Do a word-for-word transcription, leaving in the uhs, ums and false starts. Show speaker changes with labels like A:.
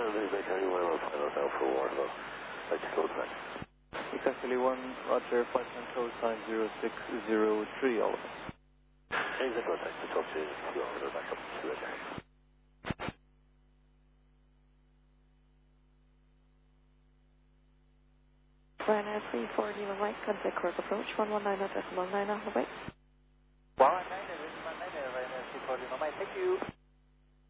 A: Baker one final for Warsaw. Let's go back.
B: Echo Philly one, Roger, flight time code sign zero six zero three, all of us.
A: Here's the contact to talk to you over the backup to the area.
C: Ryanair three four Lima Mike, contact course approach one one nine decimal nine, Hawaii.
B: one one nine, Ryanair three four Lima Mike, thank you.